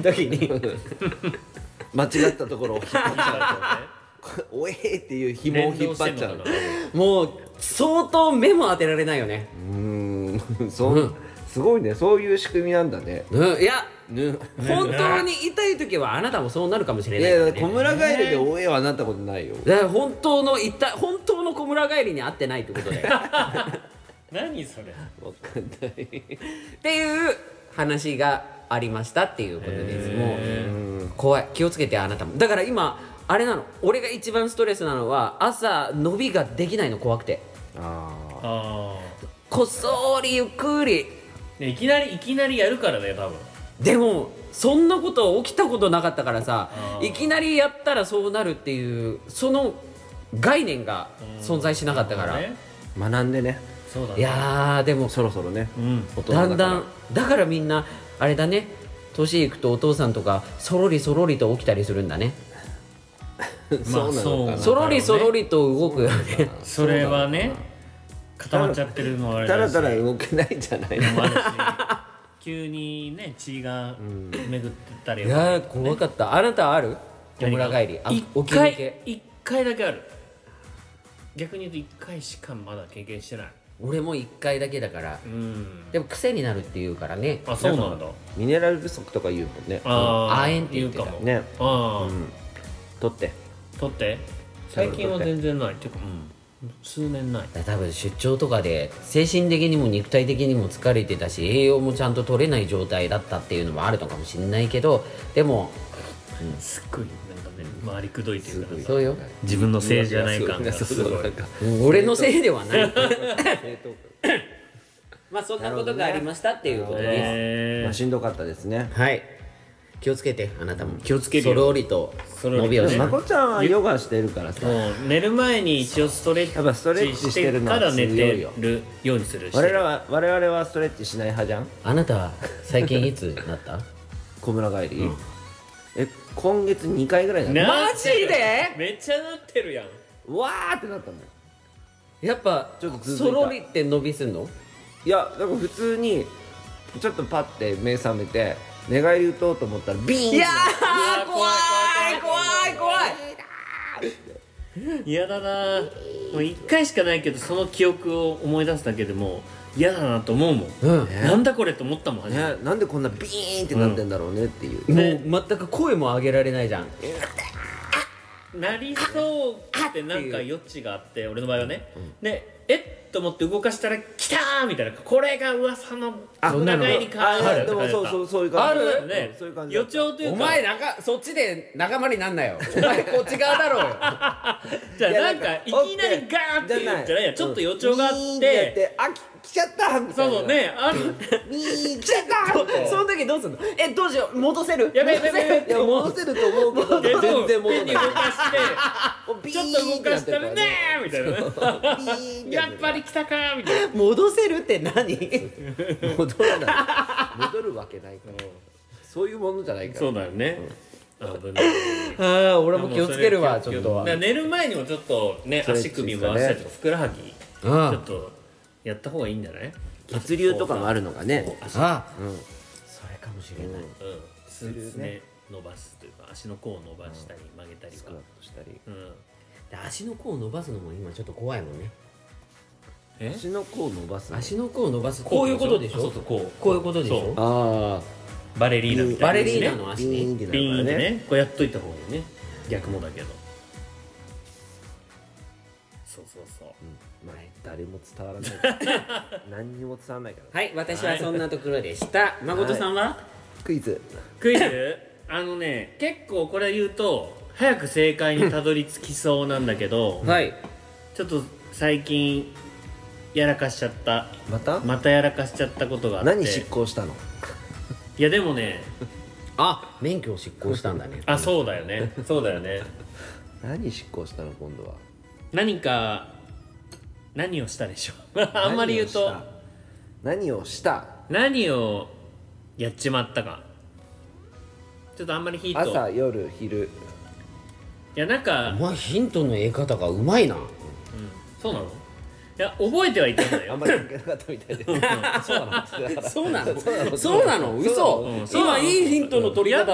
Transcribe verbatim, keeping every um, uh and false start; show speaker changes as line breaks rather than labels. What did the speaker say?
時に
間違ったところを引っ張っちゃうとおえーっていう紐を引っ張っちゃう。
もう相当目も当てられないよね。
うーんそう、うん、すごいね、そういう仕組みなんだね。
うん、いや、
ね、
本当に痛い時はあなたもそうなるかもしれないから、ね、
いや小村帰りでおえーはなったことないよ。
だから本当の痛い本当の小村帰りに会ってないってことで
何それ
わかんない
っていう話がありましたっていうことです。もう怖い、気をつけてあなたも。だから今あれなの、俺が一番ストレスなのは朝伸びができないの、怖くて。
あ
あ
こっそりゆっくり、
ね、いきなりいきなりやるからね多分。
でもそんなこと起きたことなかったからさ、
あー
いきなりやったらそうなるっていうその概念が存在しなかったから、
ね、
あ学んでね、
そうだね。
いやーでも
そろそろね、
うん
大人だから
だんだんだからみんなあれだね、年いくとお父さんとかそろりそろりと起きたりするんだね。
そうなのかな。
そろりそろりと動くよね。
それはね固まっちゃってるのはあれ
たら
だした
だ動けないんじゃないの。
もあるし急にね血が巡ってたり
いやー怖かった。あなたある小村帰り、あ
一
起き抜
回
け。
一回だけある。逆に言うと一回しかまだ経験してない。
俺もいっかいだけだから、
うん
でも癖になるっていうからね。
あ、そうなんだ。
ミネラル不足とか言うもんね。
ああ、
亜鉛って言ってた
言うかも
ね、
ああ、
うん、取って
取って最近は全然ないっていうか、うん、数年ない。
多分出張とかで精神的にも肉体的にも疲れてたし、栄養もちゃんと取れない状態だったっていうのもあるのかもしれないけど、でも
すっごいなんかね回りくどいっていうか、
そうよ、
自分のせいじゃない感がすごい。
なんか
俺のせいではない
正当化
まあそんなことがありましたっていうことです、
え
まあしんどかったですね。
はい、気をつけてあなたも
気をつけるよ
そろりと
そろりと
伸びをし
でもまこちゃんはヨガしてるからさ、
もう寝る前に一応ストレ
やっぱストレッ
ッチし
チしててるのは
から寝て
強いよ
るようにするし、
我々は我々はストレッチしない派じゃん。
あなたは最近いつなった
小村帰り、え今月にかいぐらいだね。
な
マジで
めっちゃなってるやん。
うわーってなったんだよ。
やっぱ
ちょっと続いた
そろりって伸びすんの？
いやだから普通にちょっとパッて目覚めて寝返り打とうと思ったらビーンって
いや
ー
ー怖い怖い怖い。
嫌だな。もう一回しかないけどその記憶を思い出すだけでも嫌だなと思うもん、
うん、
なんだこれと思ったもん初めて、
ね、なんでこんなビーンってなってんだろうねっていう、
もう全く声も上げられないじゃん。
なりそうってなんか余地があって俺の場合はね、でえっと思って動かしたら来たーみたいな、これが噂の
そんなの
長いに変わ
あ
る
でもそうそうそういう感じ
ある
ね、
そういう感じ
予兆というか
お前仲そっちで仲間になんなよ。お前こっち側だろうよ。
じゃあ
いや
なんかいきなりガーって言うんじゃないや、ちょっと予兆があっ
ビーンってやっててあ来ちゃったみたいな。
そうそうね、ある
ビーン来ちゃったみたいな
その時どうすんの？えどうしよう、戻せる？
やべやべやべやべ
いや戻せると思うけど
で
全然戻
手に動
らない。
かして
ビ
ちょっと動かしたらねーみたいなね
ビーンって
やっぱり来たかーみたいな。
戻せるって何？
戻らない戻るわけないからそういうものじゃないから。
そうだよね、危ない。
ああ俺も気をつけるわちょっとは。
だから寝る前にもちょっとね
ストレッチ
足首回したりとかふくらはぎち
あ
ょっとやった方がいいんじゃない？
血流とかもあるのがね。
足
あ
うん
それかもしれない。
うんすすね伸ばすというか足の甲を伸ばしたり曲げたりとか
スクワットしたり。
うん
で足の甲を伸ばすのも今ちょっと怖いもんね。
え
足の甲を伸ばすの。
足の甲を伸ばすこういうことでしょ？
そうそうこう
こういうことでしょ？
ああ
バレリーナみたいな
バレリーナの足ね。
ビーンってな
ビーンって
るからね。
ねこうやっといた方がいいね、逆もだけど。そうそうそう
まあ誰も伝わらない何にも伝わらないから。
はい、私はそんなところでした。誠さんは？
クイズ。
クイズあのね結構これ言うと早く正解にたどり着きそうなんだけど
はい。
ちょっと最近やらかしちゃった、
また
またやらかしちゃったことがあって。
何執行したの。
いやでもね
あ、免許を執行したんだね。
あそうだよねそうだよね
何執行したの今度は。
何か何をしたでしょうあんまり言うと
何をした。
何をやっちまったかちょっとあんまりヒント。
朝夜昼。
いやなんか、
お前ヒントの得方がうまいな。
うん、そうなの？いや覚えてはいたんだよ
あんまり関係なかったみたいで。
そうなの？そうなの？
そうなの
そうなの？嘘。
うん
今いいヒントの取り方